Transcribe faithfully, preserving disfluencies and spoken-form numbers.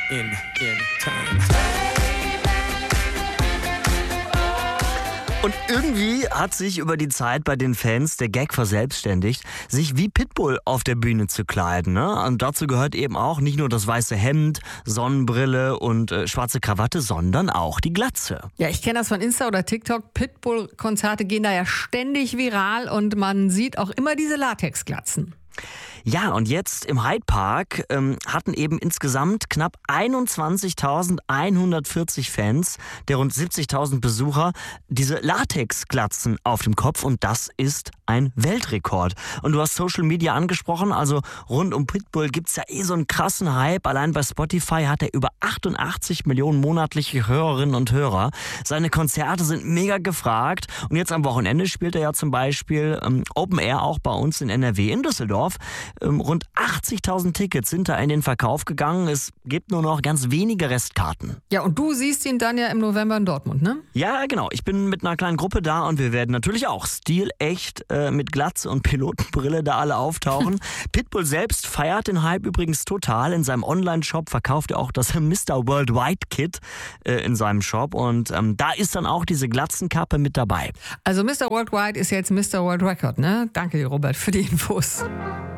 in, in time. Und irgendwie hat sich über die Zeit bei den Fans der Gag verselbstständigt, sich wie Pitbull auf der Bühne zu kleiden. Ne? Und dazu gehört eben auch nicht nur das weiße Hemd, Sonnenbrille und äh, schwarze Krawatte, sondern auch die Glatze. Ja, ich kenne das von Insta oder TikTok. Pitbull-Konzerte gehen da ja ständig viral und man sieht auch immer diese Latexglatzen. Ja, und jetzt im Hyde Park ähm, hatten eben insgesamt knapp einundzwanzigtausendeinhundertvierzig Fans der rund siebzigtausend Besucher diese Latexglatzen auf dem Kopf und das ist ein Weltrekord. Und du hast Social Media angesprochen, also rund um Pitbull gibt's ja eh so einen krassen Hype. Allein bei Spotify hat er über achtundachtzig Millionen monatliche Hörerinnen und Hörer. Seine Konzerte sind mega gefragt und jetzt am Wochenende spielt er ja zum Beispiel ähm, Open Air auch bei uns in N R W in Düsseldorf. Ähm, rund achtzigtausend Tickets sind da in den Verkauf gegangen. Es gibt nur noch ganz wenige Restkarten. Ja, und du siehst ihn dann ja im November in Dortmund, ne? Ja, genau. Ich bin mit einer kleinen Gruppe da und wir werden natürlich auch stilecht äh, mit Glatze und Pilotenbrille da alle auftauchen. Pitbull selbst feiert den Hype übrigens total. In seinem Online-Shop verkauft er auch das Mister Worldwide Kit äh, in seinem Shop und ähm, da ist dann auch diese Glatzenkappe mit dabei. Also Mister Worldwide ist jetzt Mister World Record, ne? Danke dir, Robert, für die Infos.